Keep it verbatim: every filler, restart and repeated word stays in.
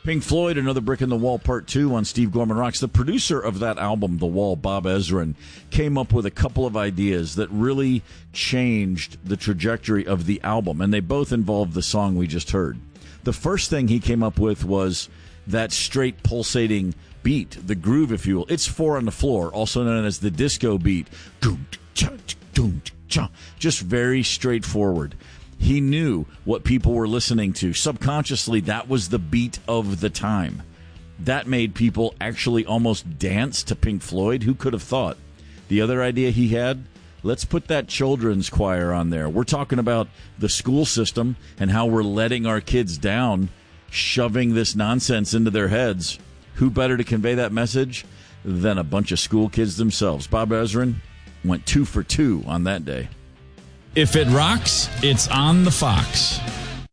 Pink Floyd, Another Brick in the Wall, Part two on Steve Gorman Rocks. The producer of that album, The Wall, Bob Ezrin, came up with a couple of ideas that really changed the trajectory of the album, and they both involved the song we just heard. The first thing he came up with was that straight pulsating beat, the groove, if you will. It's Four on the Floor, also known as the disco beat. Just very straightforward. He knew what people were listening to. Subconsciously, that was the beat of the time. That made people actually almost dance to Pink Floyd. Who could have thought? The other idea he had, let's put that children's choir on there. We're talking about the school system and how we're letting our kids down, shoving this nonsense into their heads. Who better to convey that message than a bunch of school kids themselves? Bob Ezrin went two for two on that day. If it rocks, it's on the Fox.